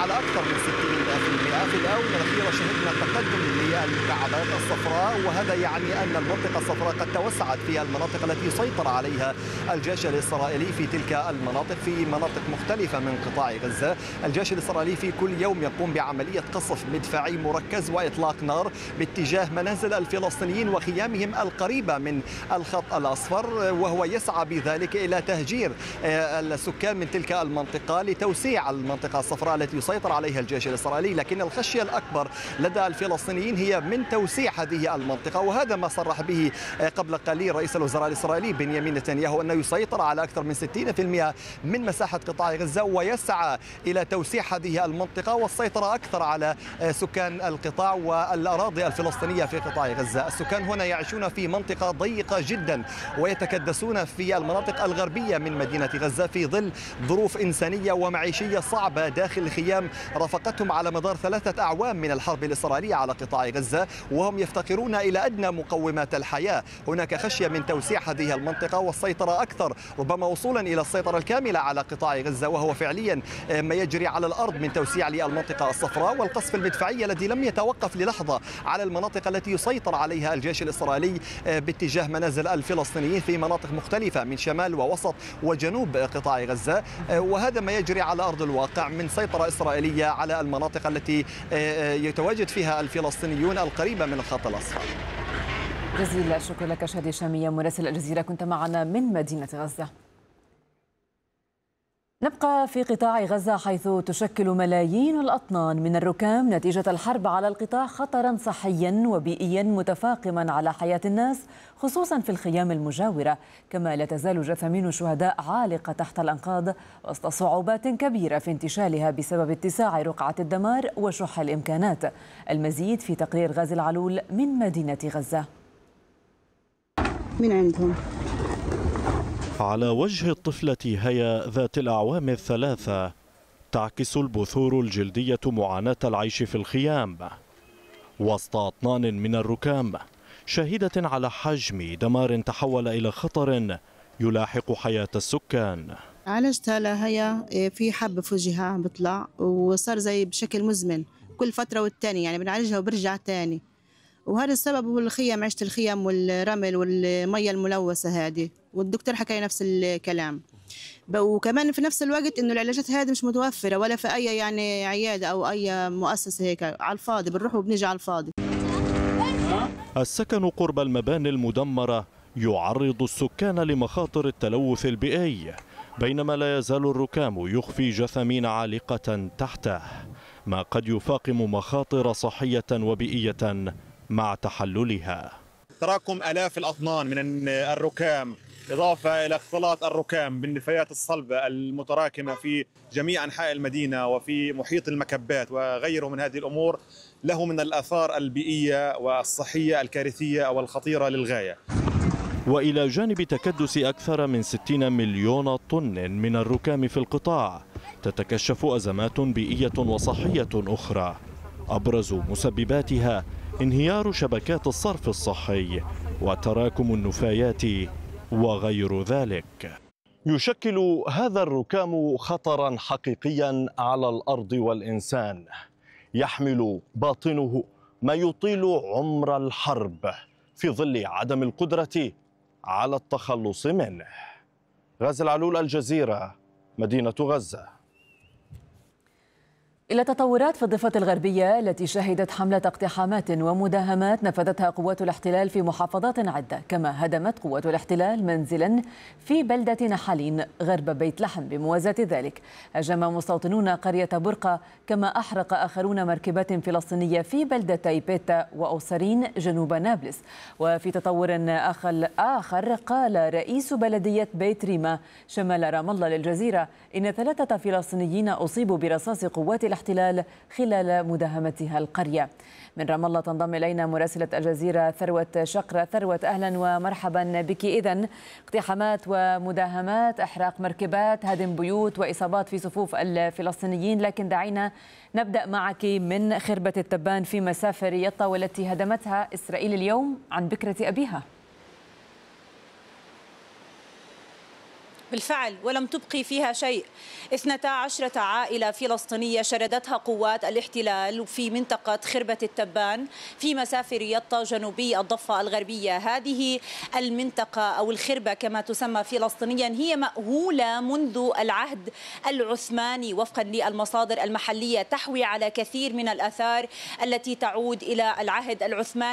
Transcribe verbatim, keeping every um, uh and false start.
على أكثر من ستين بالمئة. في الآونة الأخيرة شهدنا تقدم للمكعبات الصفراء، وهذا يعني أن المنطقة الصفراء قد توسعت في المناطق التي سيطر عليها الجيش الإسرائيلي في تلك المناطق في مناطق مختلفة من قطاع غزة. الجيش الإسرائيلي في كل يوم يقوم بعملية قصف مدفعي مركز وإطلاق نار باتجاه منازل الفلسطينيين وخيامهم القريبة من الخط الأصفر، وهو يسعى بذلك إلى تهجير السكان من تلك المنطقة لتوسيع المنطقة الصفراء التي يسيطر عليها الجيش الإسرائيلي. لكن الخشية الأكبر لدى الفلسطينيين هي من توسيع هذه المنطقة، وهذا ما صرح به قبل قليل رئيس الوزراء الإسرائيلي بنيامين نتنياهو، أنه يسيطر على أكثر من ستين بالمئة من مساحة قطاع غزة، ويسعى إلى توسيع هذه المنطقة والسيطرة أكثر على سكان القطاع والأراضي الفلسطينية في قطاع غزة. السكان هنا يعيشون في منطقة ضيقة جدا ويتكدسون في المناطق الغربية من مدينة غزة في ظل ظروف إنسانية ومعيشية صعبة داخل خيام رافقتهم على مدار ثلاثة أعوام من الحرب الإسرائيلية على قطاع غزة، وهم يفتقرون إلى أدنى مقومات الحياة. هناك خشية من توسيع هذه المنطقة والسيطرة أكثر، ربما وصولا إلى السيطرة الكاملة على قطاع غزة، وهو فعليا ما يجري على الأرض من توسيع للمنطقة الصفراء والقصف المدفعي الذي لم يتوقف للحظة على المناطق التي يسيطر عليها الجيش الإسرائيلي باتجاه منازل الفلسطينيين في مناطق مختلفة من شمال ووسط وجنوب قطاع غزة. وهذا ما يجري على أرض الواقع من سيطرة إسرائيلية على المناطق التي يتواجد فيها الفلسطينيون القريبة من الخط الأصفر. جزيل الشكر لك شادي شامية مراسل الجزيرة، كنت معنا من مدينة غزة. نبقى في قطاع غزة، حيث تشكل ملايين الأطنان من الركام نتيجة الحرب على القطاع خطرا صحيا وبيئيا متفاقما على حياة الناس، خصوصا في الخيام المجاورة. كما لا تزال جثامين الشهداء عالقة تحت الأنقاض وسط صعوبات كبيرة في انتشالها بسبب اتساع رقعة الدمار وشح الإمكانات. المزيد في تقرير غازي العلول من مدينة غزة. من عندهم على وجه الطفلة هيا ذات الأعوام الثلاثة تعكس البثور الجلدية معاناة العيش في الخيام وسط أطنان من الركام، شاهدة على حجم دمار تحول إلى خطر يلاحق حياة السكان. عالجتها لهيا في حب في وجهها عم بيطلع وصار زي بشكل مزمن كل فترة والتاني، يعني بنعالجها وبرجع تاني، وهذا السبب هو الخيام، عيشة الخيام والرمل والمية الملوثة هذه، والدكتور حكى نفس الكلام. وكمان في نفس الوقت انه العلاجات هذه مش متوفرة ولا في اي يعني عيادة او اي مؤسسة، هيك على الفاضي بنروح وبنيجي على الفاضي. السكن قرب المباني المدمرة يعرض السكان لمخاطر التلوث البيئي، بينما لا يزال الركام يخفي جثامين عالقة تحته، ما قد يفاقم مخاطر صحية وبيئية مع تحللها. تراكم آلاف الأطنان من الركام إضافة إلى اختلاط الركام بالنفايات الصلبة المتراكمة في جميع أنحاء المدينة وفي محيط المكبات وغيره من هذه الأمور له من الآثار البيئية والصحية الكارثية والخطيرة للغاية. وإلى جانب تكدس أكثر من ستين مليون طن من الركام في القطاع، تتكشف أزمات بيئية وصحية أخرى، أبرز مسبباتها انهيار شبكات الصرف الصحي وتراكم النفايات وغير ذلك. يشكل هذا الركام خطرا حقيقيا على الأرض والإنسان، يحمل باطنه ما يطيل عمر الحرب في ظل عدم القدرة على التخلص منه. غازي العلول، الجزيرة، مدينة غزة. إلى تطورات في الضفة الغربية التي شهدت حملة اقتحامات ومداهمات نفذتها قوات الاحتلال في محافظات عدة، كما هدمت قوات الاحتلال منزلا في بلدة نحالين غرب بيت لحم. بموازاة ذلك هجم مستوطنون قرية برقة، كما أحرق آخرون مركبات فلسطينية في بلدتي بيتا وأوسرين جنوب نابلس. وفي تطور آخر, آخر قال رئيس بلدية بيت ريما شمال رام الله للجزيرة إن ثلاثة فلسطينيين أصيبوا برصاص قوات الاحتلال خلال مداهمتها القرية. من رام الله تنضم إلينا مراسلة الجزيرة ثروة شقرة. ثروة، أهلا ومرحبا بك. إذن اقتحامات ومداهمات، إحراق مركبات، هدم بيوت وإصابات في صفوف الفلسطينيين، لكن دعينا نبدأ معك من خربة التبان في مسافر يطا والتي هدمتها إسرائيل اليوم عن بكرة أبيها. بالفعل ولم تبقي فيها شيء. اثنتا عشرة عائلة فلسطينية شردتها قوات الاحتلال في منطقة خربة التبان في مسافة رياضة جنوبي الضفة الغربية. هذه المنطقة أو الخربة كما تسمى فلسطينيا هي مأهولة منذ العهد العثماني وفقا للمصادر المحلية، تحوي على كثير من الآثار التي تعود إلى العهد العثماني.